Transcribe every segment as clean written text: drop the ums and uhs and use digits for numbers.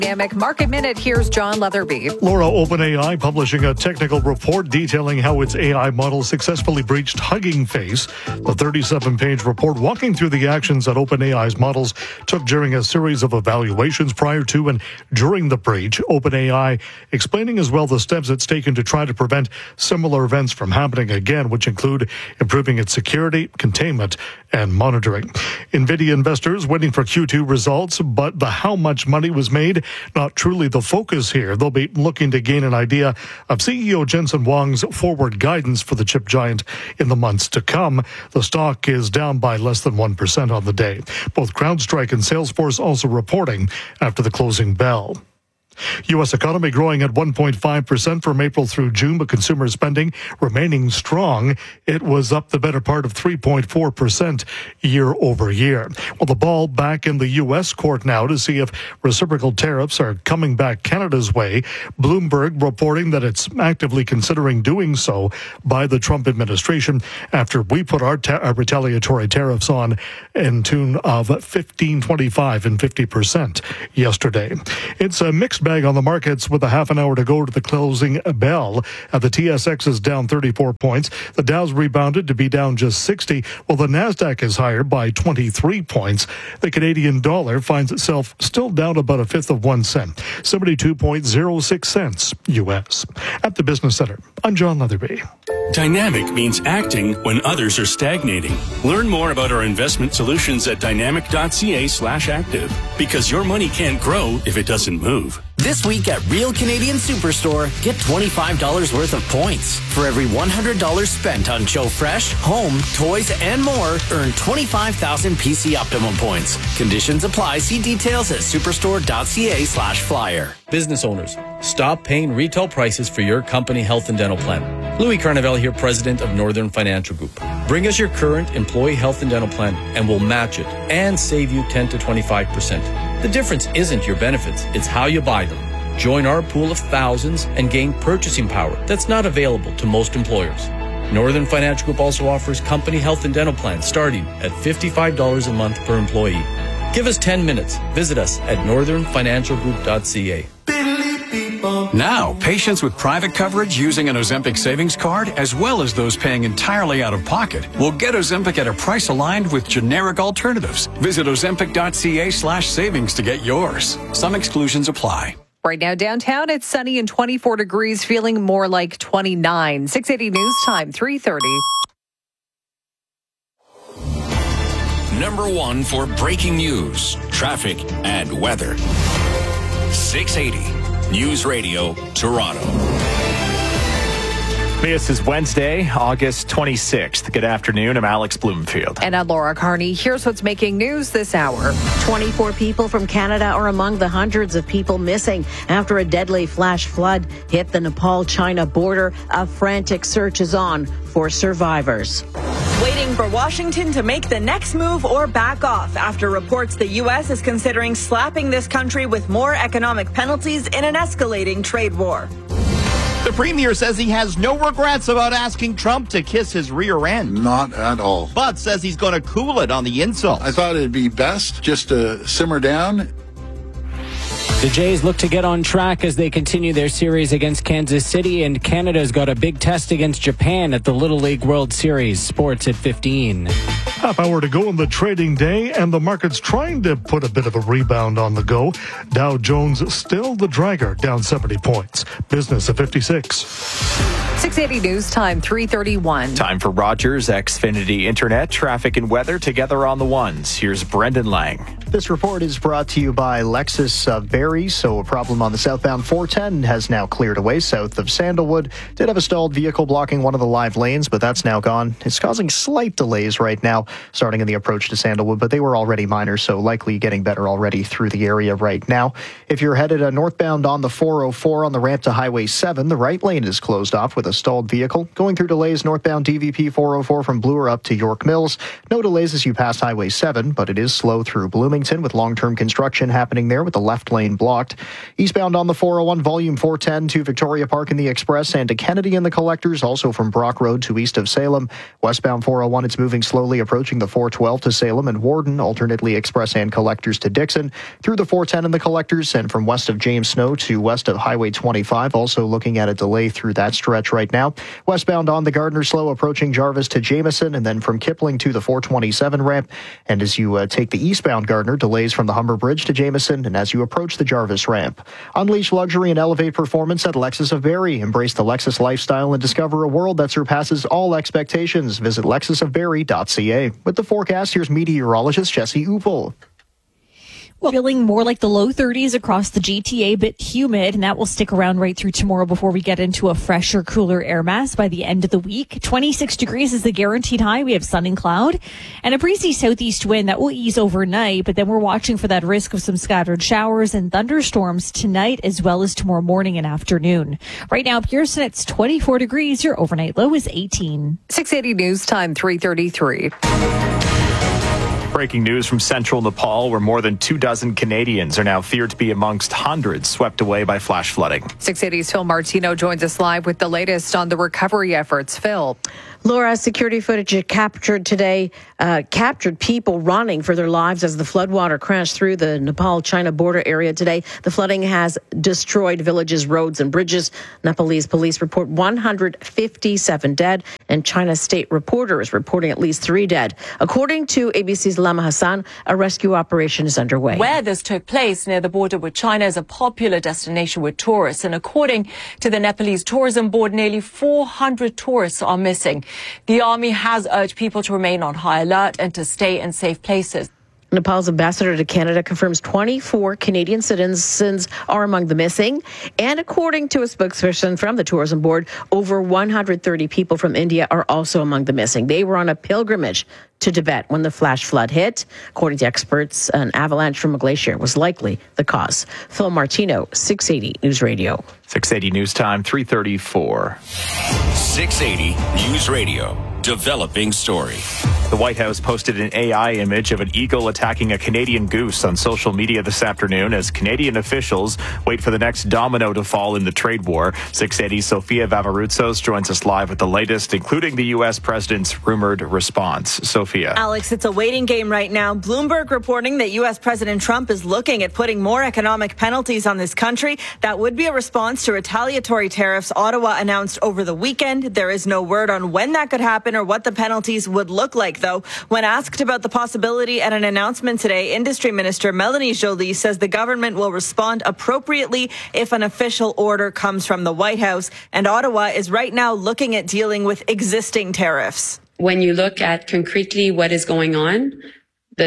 Dynamic Market Minute, here's John Leatherby. Laura, OpenAI publishing a technical report detailing how its AI model successfully breached Hugging Face. The 37-page report walking through the actions that OpenAI's models took during a series of evaluations prior to and during the breach. OpenAI explaining as well the steps it's taken to try to prevent similar events from happening again, which include improving its security, containment, and monitoring. NVIDIA investors waiting for Q2 results, but the how much money was made, not truly the focus here. They'll be looking to gain an idea of CEO Jensen Huang's forward guidance for the chip giant in the months to come. The stock is down by less than 1% on the day. Both CrowdStrike and Salesforce also reporting after the closing bell. U.S. economy growing at 1.5% from April through June, but consumer spending remaining strong. It was up the better part of 3.4% year over year. Well, the ball back in the U.S. court now to see if reciprocal tariffs are coming back Canada's way. Bloomberg reporting that it's actively considering doing so by the Trump administration after we put our retaliatory tariffs on in tune of 15, 25, and 50% yesterday. It's a mixed bag on the markets with a half an hour to go to the closing bell. The TSX is down 34 points. The Dow's rebounded to be down just 60, while the Nasdaq is higher by 23 points. The Canadian dollar finds itself still down about a fifth of 1 cent, 72.06 cents U.S. At the Business Center, I'm John Leatherby. Dynamic means acting when others are stagnating. Learn more about our investment solutions at dynamic.ca/active, because your money can't grow if it doesn't move. This week at Real Canadian Superstore, get $25 worth of points. For every $100 spent on Joe Fresh, home, toys, and more, earn 25,000 PC Optimum points. Conditions apply. See details at superstore.ca/flyer. Business owners, stop paying retail prices for your company health and dental plan. Louis Carnevale here, president of Northern Financial Group. Bring us your current employee health and dental plan and we'll match it and save you 10 to 25%. The difference isn't your benefits, it's how you buy them. Join our pool of thousands and gain purchasing power that's not available to most employers. Northern Financial Group also offers company health and dental plans starting at $55 a month per employee. Give us 10 minutes. Visit us at northernfinancialgroup.ca. Now, patients with private coverage using an Ozempic savings card, as well as those paying entirely out of pocket, will get Ozempic at a price aligned with generic alternatives. Visit ozempic.ca/savings to get yours. Some exclusions apply. Right now downtown, it's sunny and 24 degrees, feeling more like 29. 680 News Time, 3:30. Number one for breaking news, traffic, and weather. 680 News Radio, Toronto. This is Wednesday, August 26th. Good afternoon. I'm Alex Bloomfield. And I'm Laura Carney. Here's what's making news this hour. 24 people from Canada are among the hundreds of people missing after a deadly flash flood hit the Nepal-China border. A frantic search is on for survivors. Waiting for Washington to make the next move or back off after reports the U.S. is considering slapping this country with more economic penalties in an escalating trade war. The premier says he has no regrets about asking Trump to kiss his rear end. Not at all. But says he's going to cool it on the insults. I thought it'd be best just to simmer down. The Jays look to get on track as they continue their series against Kansas City, and Canada's got a big test against Japan at the Little League World Series. Sports at 15. Half hour to go in the trading day, and the market's trying to put a bit of a rebound on the go. Dow Jones still the dragger, down 70 points. Business at 56. 680 News Time, 3:31. Time for Rogers Xfinity Internet, traffic and weather together on the ones. Here's Brendan Lang. This report is brought to you by Lexus of Barrie. So a problem on the southbound 410 has now cleared away south of Sandalwood. Did have a stalled vehicle blocking one of the live lanes, but that's now gone. It's causing slight delays right now, starting in the approach to Sandalwood, but they were already minor, so likely getting better already through the area right now. If you're headed northbound on the 404 on the ramp to Highway 7, the right lane is closed off with a stalled vehicle. Going through delays northbound DVP 404 from Bloor up to York Mills. No delays as you pass Highway 7, but it is slow through Bloomington with long-term construction happening there with the left lane blocked. Eastbound on the 401, volume 410 to Victoria Park in the Express and to Kennedy in the Collectors, also from Brock Road to east of Salem. Westbound 401, it's moving slowly approaching approaching the 412 to Salem and Warden, alternately express and collectors to Dixon, through the 410 and the collectors, and from west of James Snow to west of Highway 25. Also looking at a delay through that stretch right now. Westbound on the Gardner Slow approaching Jarvis to Jameson, and then from Kipling to the 427 ramp. And as you take the eastbound Gardner, delays from the Humber Bridge to Jameson, and as you approach the Jarvis ramp. Unleash luxury and elevate performance at Lexus of Barrie. Embrace the Lexus lifestyle and discover a world that surpasses all expectations. Visit lexusofbarrie.ca. With the forecast, here's meteorologist Jesse Upel. Well, feeling more like the low 30s across the GTA, a bit humid, and that will stick around right through tomorrow before we get into a fresher, cooler air mass by the end of the week. 26 degrees is the guaranteed high. We have sun and cloud and a breezy southeast wind that will ease overnight, but then we're watching for that risk of some scattered showers and thunderstorms tonight as well as tomorrow morning and afternoon. Right now, Pearson, it's 24 degrees. Your overnight low is 18. 680 News Time, 3:33. Breaking news from central Nepal, where more than 24 Canadians are now feared to be amongst hundreds swept away by flash flooding. 680's Phil Martino joins us live with the latest on the recovery efforts. Phil. Laura, security footage captured today captured people running for their lives as the floodwater crashed through the Nepal-China border area today. The flooding has destroyed villages, roads, and bridges. Nepalese police report 157 dead, and China's state reporter is reporting at least 3 dead. According to ABC's Lama Hassan, a rescue operation is underway. Where this took place near the border with China is a popular destination with tourists, and according to the Nepalese Tourism Board, nearly 400 tourists are missing. The army has urged people to remain on high alert and to stay in safe places. Nepal's ambassador to Canada confirms 24 Canadian citizens are among the missing. And according to a spokesperson from the Tourism Board, over 130 people from India are also among the missing. They were on a pilgrimage to Tibet when the flash flood hit. According to experts, an avalanche from a glacier was likely the cause. Phil Martino, 680 News Radio. 680 News Time, 3:34. 680 News Radio. Developing story. The White House posted an AI image of an eagle attacking a Canadian goose on social media this afternoon as Canadian officials wait for the next domino to fall in the trade war. 680's Sofia Vavaroutsos joins us live with the latest, including the U.S. president's rumored response. Sophia. Alex, it's a waiting game right now. Bloomberg reporting that U.S. President Trump is looking at putting more economic penalties on this country. That would be a response to retaliatory tariffs Ottawa announced over the weekend. There is no word on when that could happen or what the penalties would look like, though. When asked about the possibility at an announcement today, Industry Minister Melanie Joly says the government will respond appropriately if an official order comes from the White House. And Ottawa is right now looking at dealing with existing tariffs. When you look at concretely what is going on, the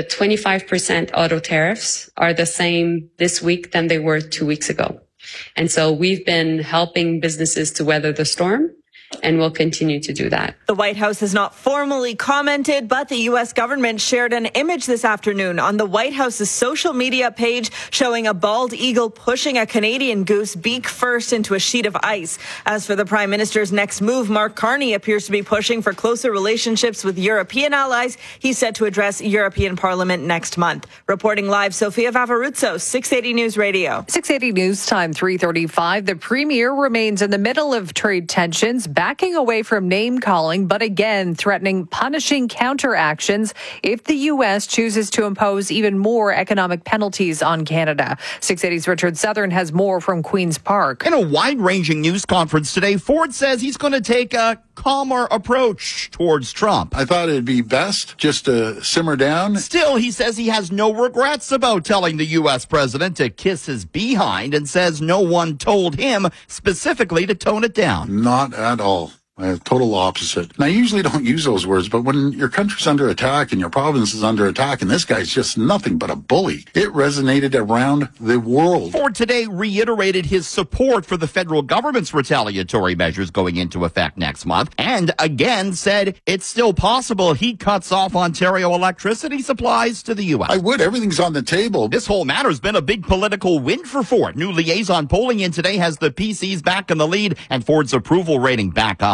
25% auto tariffs are the same this week than they were 2 weeks ago. And so we've been helping businesses to weather the storm, and we'll continue to do that. The White House has not formally commented, but the U.S. government shared an image this afternoon on the White House's social media page showing a bald eagle pushing a Canadian goose beak first into a sheet of ice. As for the Prime Minister's next move, Mark Carney appears to be pushing for closer relationships with European allies. He's set to address European Parliament next month. Reporting live, Sofia Vavaroutsos, 680 News Radio. 680 News Time, 3:35. The Premier remains in the middle of trade tensions, backing away from name-calling, but again threatening punishing counteractions if the U.S. chooses to impose even more economic penalties on Canada. 680's Richard Southern has more from Queen's Park. In a wide-ranging news conference today, Ford says he's going to take a calmer approach towards Trump. I thought it'd be best just to simmer down. Still, he says he has no regrets about telling the U.S. president to kiss his behind and says no one told him specifically to tone it down. Not at all. Total opposite. And I usually don't use those words, but when your country's under attack and your province is under attack and this guy's just nothing but a bully, it resonated around the world. Ford today reiterated his support for the federal government's retaliatory measures going into effect next month, and again said it's still possible he cuts off Ontario electricity supplies to the U.S. I would. Everything's on the table. This whole matter's been a big political win for Ford. New liaison polling in today has the PCs back in the lead and Ford's approval rating back up.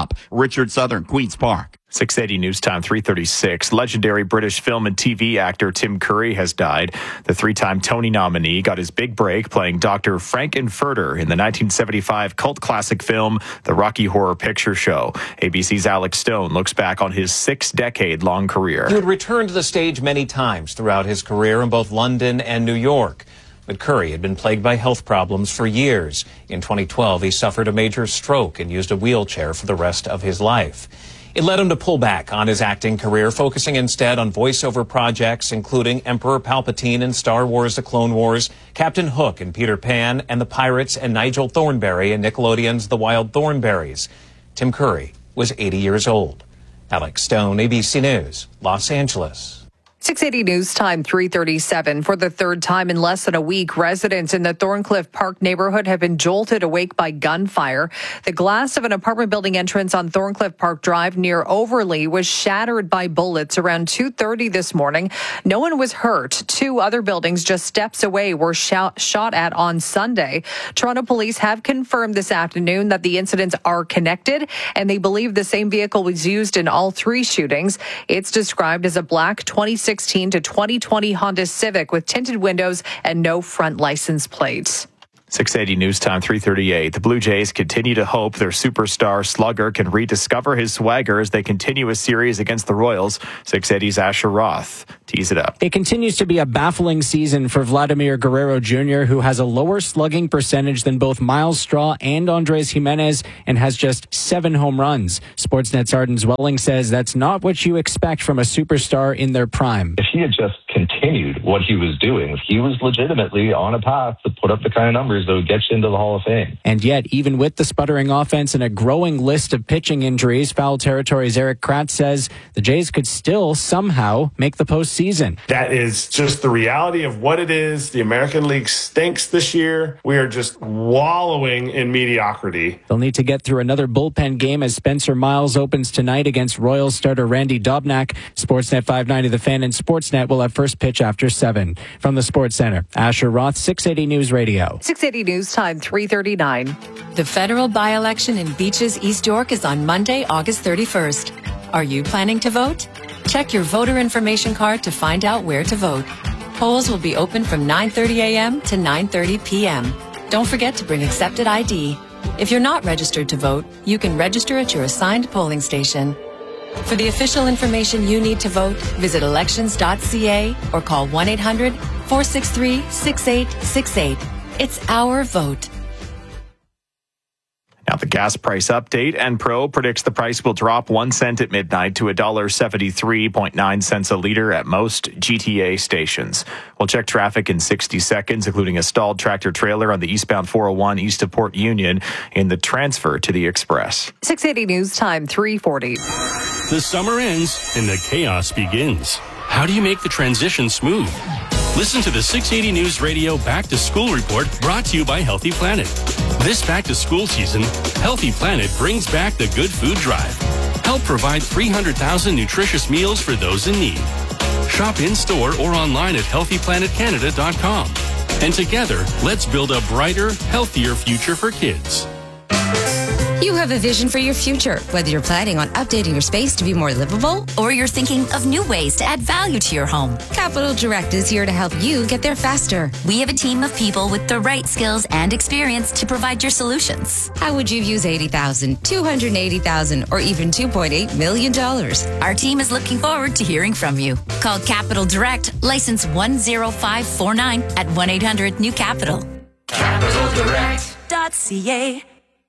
up. Richard Southern, Queen's Park. 680 News Time, 3:36. Legendary British film and TV actor Tim Curry has died. The three-time Tony nominee got his big break playing Dr. Frankenfurter in the 1975 cult classic film, The Rocky Horror Picture Show. ABC's Alex Stone looks back on his 6-decade-long career. He would return to the stage many times throughout his career in both London and New York. But Curry had been plagued by health problems for years. In 2012, he suffered a major stroke and used a wheelchair for the rest of his life. It led him to pull back on his acting career, focusing instead on voiceover projects, including Emperor Palpatine in Star Wars: The Clone Wars, Captain Hook in Peter Pan, and the Pirates and Nigel Thornberry in Nickelodeon's The Wild Thornberrys. Tim Curry was 80 years old. Alex Stone, ABC News, Los Angeles. 680 News Time, 3:37. For the third time in less than a week, residents in the Thorncliffe Park neighborhood have been jolted awake by gunfire. The glass of an apartment building entrance on Thorncliffe Park Drive near Overlea was shattered by bullets around 2:30 this morning. No one was hurt. Two other buildings just steps away were shot at on Sunday. Toronto police have confirmed this afternoon that the incidents are connected, and they believe the same vehicle was used in all three shootings. It's described as a black 2016 to 2020 Honda Civic with tinted windows and no front license plates. 680 News Time, 3:38. The Blue Jays continue to hope their superstar slugger can rediscover his swagger as they continue a series against the Royals. 680's Asher Roth tees it up. It continues to be a baffling season for Vladimir Guerrero Jr., who has a lower slugging percentage than both Miles Straw and Andres Jimenez and has just 7 home runs. Sportsnet's Arden Zwelling says that's not what you expect from a superstar in their prime. If he had just continued what he was doing, he was legitimately on a path to put up the kind of numbers that would get you into the Hall of Fame. And yet, even with the sputtering offense and a growing list of pitching injuries, Foul Territory's Eric Kratz says the Jays could still somehow make the postseason. That is just the reality of what it is. The American League stinks this year. We are just wallowing in mediocrity. They'll need to get through another bullpen game as Spencer Miles opens tonight against Royals starter Randy Dobnak. Sportsnet 590 The Fan and Sportsnet will have first pitch after 7. From the Sports Center, Asher Roth, 680 News Radio. 680 News Time, 3:39. The federal by-election in Beaches, East York is on Monday, August 31st. Are you planning to vote? Check your voter information card to find out where to vote. Polls will be open from 9:30 a.m. to 9:30 p.m. Don't forget to bring accepted ID. If you're not registered to vote, you can register at your assigned polling station. For the official information you need to vote, visit elections.ca or call 1-800-463-6868. It's our vote. Now the gas price update. Enpro predicts the price will drop 1 cent at midnight to $1.73.9 a liter at most GTA stations. We'll check traffic in 60 seconds, including a stalled tractor trailer on the eastbound 401 east of Port Union in the transfer to the Express. 680 News Time, 3:40. The summer ends and the chaos begins. How do you make the transition smooth? Listen to the 680 News Radio Back to School Report brought to you by Healthy Planet. This back to school season, Healthy Planet brings back the Good Food Drive. Help provide 300,000 nutritious meals for those in need. Shop in-store or online at healthyplanetcanada.com. And together, let's build a brighter, healthier future for kids. You have a vision for your future, whether you're planning on updating your space to be more livable or you're thinking of new ways to add value to your home. Capital Direct is here to help you get there faster. We have a team of people with the right skills and experience to provide your solutions. How would you use $80,000, $280,000, or even $2.8 million? Our team is looking forward to hearing from you. Call Capital Direct, license 10549 at 1-800-NEW-CAPITAL. CapitalDirect.ca.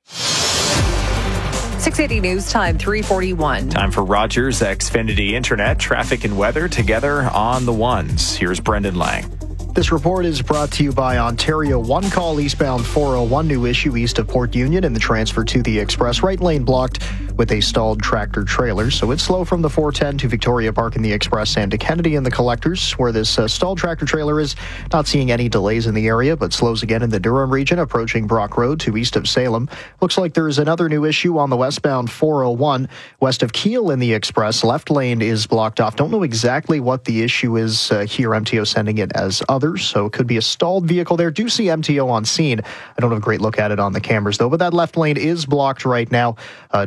680 News Time, 3:41. Time for Rogers Xfinity Internet, traffic and weather together on the ones. Here's Brendan Lang. This report is brought to you by Ontario One Call eastbound 401, new issue east of Port Union and the transfer to the Express. Right lane blocked with a stalled tractor trailer, so it's slow from the 410 to Victoria Park in the Express and to Kennedy and the Collectors, where this stalled tractor trailer is. Not seeing any delays in the area, but slows again in the Durham region, approaching Brock Road to east of Salem. Looks like there's another new issue on the westbound 401 west of Keele in the Express. Left lane is blocked off. Don't know exactly what the issue is here. MTO sending it as others, so it could be a stalled vehicle there. Do see MTO on scene. I don't have a great look at it on the cameras, though, but that left lane is blocked right now. Delays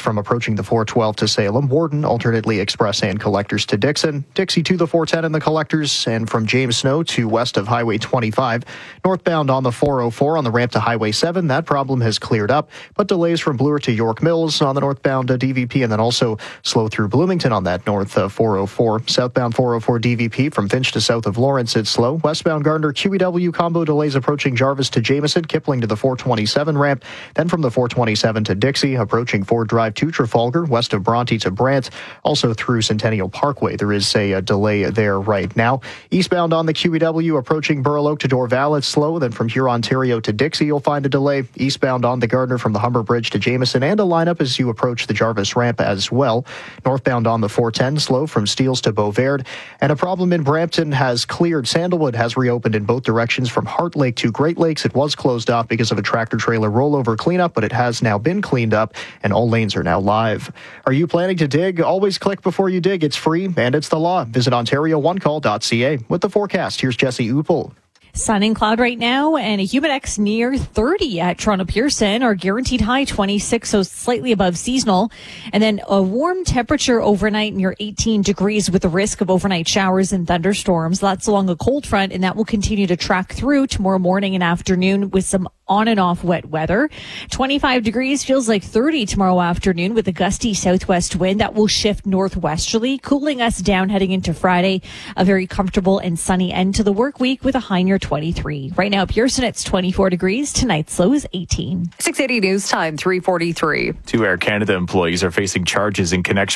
from approaching the 412 to Salem, Warden, alternately express and collectors to Dixon, Dixie to the 410 and the collectors, and from James Snow to west of Highway 25. Northbound on the 404 on the ramp to Highway 7, that problem has cleared up, but delays from Bloor to York Mills on the northbound DVP, and then also slow through Bloomington on that north 404. Southbound 404 DVP from Finch to south of Lawrence, it's slow. Westbound Gardner QEW combo delays approaching Jarvis to Jameson, Kipling to the 427 ramp, then from the 427 to Dixie, approaching Ford Drive to Trafalgar, west of Bronte to Brant, also through Centennial Parkway. There is a delay there right now. Eastbound on the QEW approaching Burl Oak to Dorval, it's slow. Then from Huron, Ontario to Dixie, you'll find a delay. Eastbound on the Gardner from the Humber Bridge to Jameson, and a lineup as you approach the Jarvis ramp as well. Northbound on the 410, slow from Steeles to Beauverde. And a problem in Brampton has cleared. Sandalwood has reopened in both directions from Heart Lake to Great Lakes. It was closed off because of a tractor-trailer rollover cleanup, but it has now been cleaned up, and all lanes are now live. Are you planning to dig? Always click before you dig. It's free, and it's the law. Visit OntarioOneCall.ca. With the forecast, here's Jesse Uppel. Sun and cloud right now, and a humidex near 30 at Toronto Pearson. Our guaranteed high 26, so slightly above seasonal. And then a warm temperature overnight near 18 degrees with the risk of overnight showers and thunderstorms. That's along a cold front, and that will continue to track through tomorrow morning and afternoon with some on and off wet weather. 25 degrees feels like 30 tomorrow afternoon with a gusty southwest wind that will shift northwesterly, cooling us down heading into Friday. A very comfortable and sunny end to the work week with a high near 23. Right now, Pearson, it's 24 degrees. Tonight's low is 18. 680 News Time, 3:43. 2 Air Canada employees are facing charges in connection